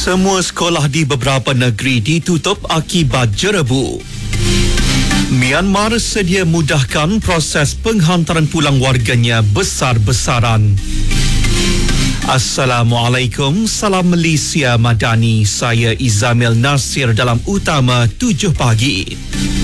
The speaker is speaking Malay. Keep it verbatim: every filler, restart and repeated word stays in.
Semua sekolah di beberapa negeri ditutup akibat jerebu. Myanmar sedia mudahkan proses penghantaran pulang warganya besar-besaran. Assalamualaikum, salam Malaysia Madani. Saya Izamil Nasir dalam Utama tujuh pagi.